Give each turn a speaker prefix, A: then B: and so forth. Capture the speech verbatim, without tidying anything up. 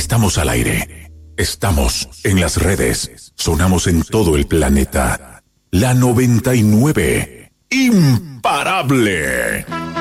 A: Estamos al aire. Estamos en las redes. Sonamos en todo el planeta. La noventa y nueve. Imparable.